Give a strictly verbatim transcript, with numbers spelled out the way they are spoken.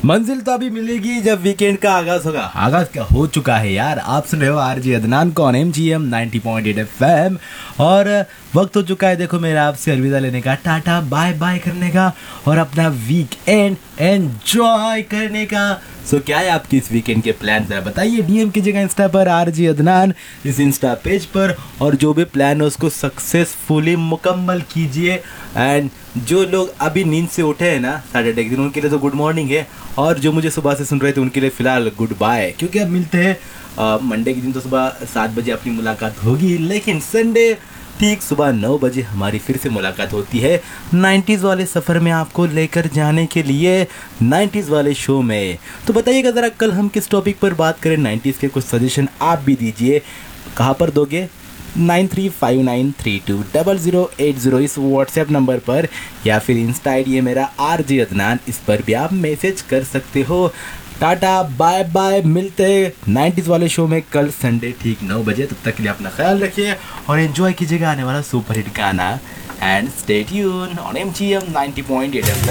मंजिल तो अभी मिलेगी जब वीकेंड का आगाज होगा। आगाज क्या हो चुका है यार। आप सुन रहे हो आरजे अदनान को on MGM ninety point eight FM और वक्त हो चुका है देखो मेरा आपसे अलविदा लेने का, टाटा बाय बाय करने का और अपना वीकेंड एंजॉय करने का। सो so, क्या है आपकी इस वीकेंड के प्लान, जरा बताइए। डीएम कीजिएगा इंस्टा पर आरजे अदनान इस इंस्टा पेज पर, और जो भी प्लान है उसको सक्सेसफुली मुकम्मल कीजिए। एंड जो लोग अभी नींद से उठे हैं ना सैटरडे के दिन, उनके लिए तो गुड मॉर्निंग है, और जो मुझे सुबह से सुन रहे थे उनके लिए फिलहाल गुड बाय, क्योंकि अब मिलते हैं मंडे के दिन। तो सुबह सात बजे अपनी मुलाकात होगी, लेकिन संडे ठीक सुबह नौ बजे हमारी फिर से मुलाकात होती है नाइन्टीज़ वाले सफ़र में आपको लेकर जाने के लिए, नाइन्टीज़ वाले शो में। तो बताइएगा ज़रा कल हम किस टॉपिक पर बात करें, नाइन्टीज़ के कुछ सजेशन आप भी दीजिए। कहाँ पर दोगे? Nine three five nine three to double zero eight zero इस व्हाट्सएप नंबर पर, या फिर इंस्टा आई डी है मेरा आर जे अदनान, इस पर भी आप मैसेज कर सकते हो। टाटा बाय बाय, मिलते हैं नाइन्टीज़ वाले शो में कल संडे ठीक नौ बजे। तब तक के लिए अपना ख्याल रखिए और एंजॉय कीजिएगा आने वाला सुपर हिट गाना। And stay tune on MGM ninety point eight F M.